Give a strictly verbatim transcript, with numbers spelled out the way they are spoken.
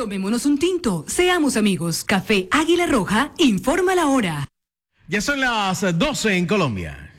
Tomémonos un tinto, seamos amigos. Café Águila Roja, informa la hora. Ya son las doce en Colombia.